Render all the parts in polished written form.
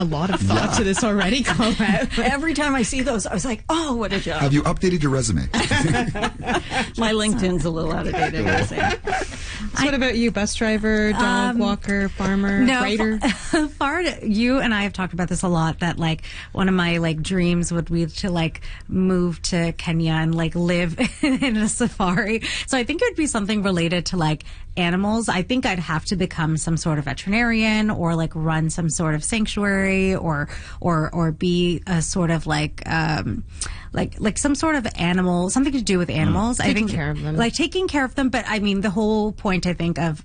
a lot of thought to this already, Colette. Every time I see those, I was like, oh, what a job. Have you updated your resume? My LinkedIn's a little out of date, I gotta say. So what about you? Bus driver, dog walker, farmer, writer? You and I have talked about this a lot, that like one of my like dreams would be to like move to Kenya and like live in a safari. So I think it would be something related to like animals. I think I'd have to become some sort of veterinarian or like run some sort of sanctuary or be a sort of like some sort of animal, something to do with animals. Taking care of them. Like taking care of them. But I mean, the whole point I think of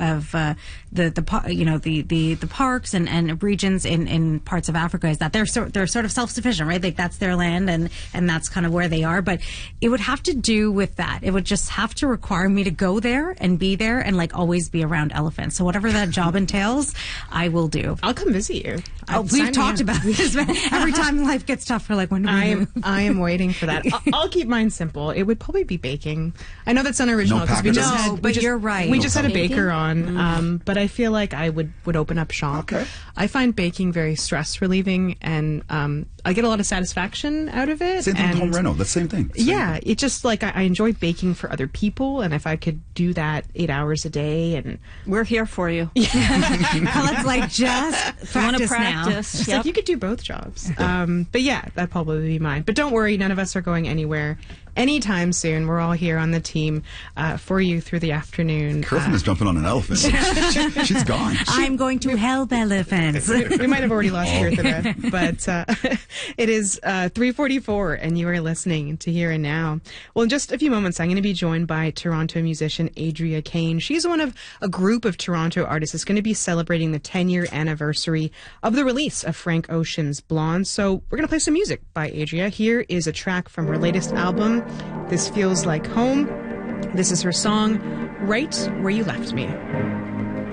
the parks and regions in parts of Africa is that they're sort of self-sufficient, right? Like that's their land and that's kind of where they are. But it would have to do with that. It would just have to require me to go there and be there and like always be around elephants. So whatever that job entails, I will do. I'll come visit you. We've talked about this. Every time life gets tough, we're like, when do we move? I am waiting for that. I'll keep mine simple. It would probably be baking. I know that's unoriginal because you're right. We just had a baker on, but I feel like I would open up shop. Okay. I find baking very stress relieving, and I get a lot of satisfaction out of it. Same thing with home reno. That's the same thing. Yeah, it just like I enjoy baking for other people, and if I could do that 8 hours a day, and we're here for you. Colette's like, just practice now. It's like you could do both jobs. But yeah, that'd probably be mine. But don't worry, none of us are going anywhere anytime soon. We're all here on the team for you through the afternoon. Kirsten is jumping on an elephant. She's gone. I'm going to help elephants. We might have already lost Kirsten there, but it is 3:44, and you are listening to Here and Now. Well, in just a few moments, I'm going to be joined by Toronto musician Adria Kane. She's one of a group of Toronto artists that's going to be celebrating the 10-year anniversary of the release of Frank Ocean's Blonde. So we're going to play some music by Adria. Here is a track from her latest album, This Feels Like Home. This is her song, Right Where You Left Me.